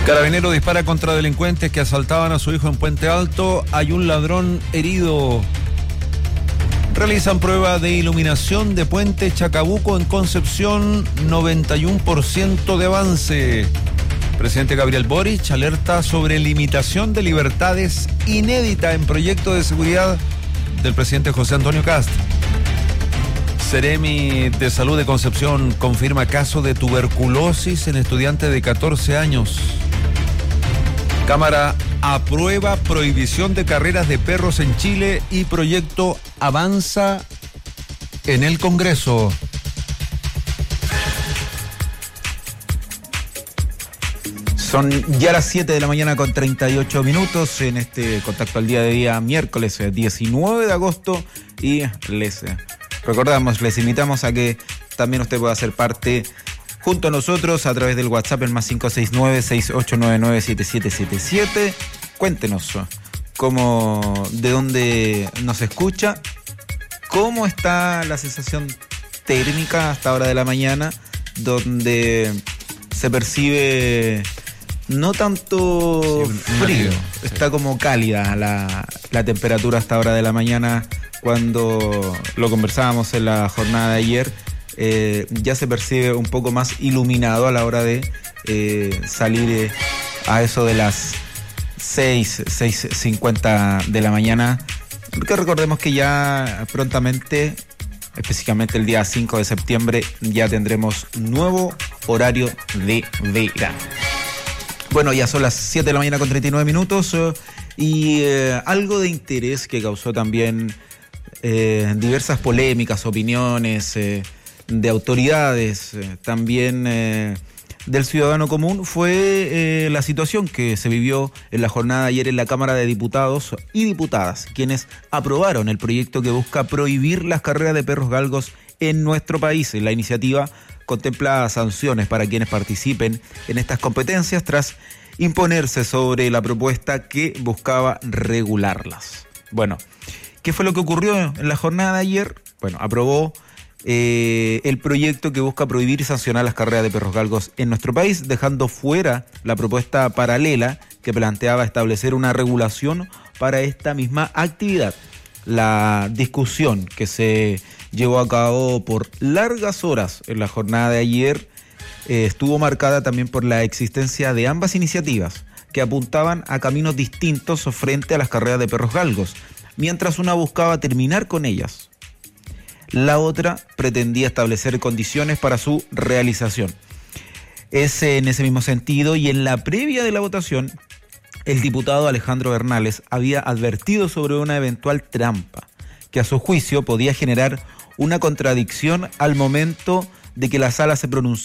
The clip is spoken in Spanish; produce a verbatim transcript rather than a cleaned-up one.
Carabinero dispara contra delincuentes que asaltaban a su hijo en Puente Alto. Hay un ladrón herido. Realizan prueba de iluminación de Puente Chacabuco en Concepción, noventa y uno por ciento de avance. Presidente Gabriel Boric alerta sobre limitación de libertades inédita en proyecto de seguridad del presidente José Antonio Kast. Seremi de Salud de Concepción confirma caso de tuberculosis en estudiante de catorce años. Cámara aprueba prohibición de carreras de perros en Chile y proyecto avanza en el Congreso. Son ya las siete de la mañana con treinta y ocho minutos en este contacto al día de día miércoles diecinueve de agosto y les recordamos, les invitamos a que también usted pueda ser parte junto a nosotros a través del WhatsApp, el más cinco seis nueve, seis ocho nueve nueve, siete siete siete siete. Cuéntenos cómo, de dónde nos escucha, cómo está la sensación térmica hasta hora de la mañana, donde se percibe no tanto frío, está como cálida la, la temperatura hasta hora de la mañana. Cuando lo conversábamos en la jornada de ayer, Eh, ya se percibe un poco más iluminado a la hora de eh, salir eh, a eso de las seis, seis cincuenta de la mañana, porque recordemos que ya prontamente, específicamente el día cinco de septiembre, ya tendremos nuevo horario de verano. Bueno, ya son las siete de la mañana con treinta y nueve minutos eh, y eh, algo de interés que causó también eh, diversas polémicas, opiniones eh, de autoridades, eh, también eh, del ciudadano común, fue eh, la situación que se vivió en la jornada de ayer en la Cámara de Diputados y Diputadas, quienes aprobaron el proyecto que busca prohibir las carreras de perros galgos en nuestro país. La iniciativa contempla sanciones para quienes participen en estas competencias tras imponerse sobre la propuesta que buscaba regularlas. Bueno, ¿qué fue lo que ocurrió en la jornada de ayer? Bueno, aprobó Eh, el proyecto que busca prohibir y sancionar las carreras de perros galgos en nuestro país, dejando fuera la propuesta paralela que planteaba establecer una regulación para esta misma actividad. La discusión que se llevó a cabo por largas horas en la jornada de ayer eh, estuvo marcada también por la existencia de ambas iniciativas que apuntaban a caminos distintos frente a las carreras de perros galgos, mientras una buscaba terminar con ellas. La otra pretendía establecer condiciones para su realización. Es en ese mismo sentido, y en la previa de la votación, el diputado Alejandro Bernales había advertido sobre una eventual trampa, que a su juicio podía generar una contradicción al momento de que la sala se pronunciara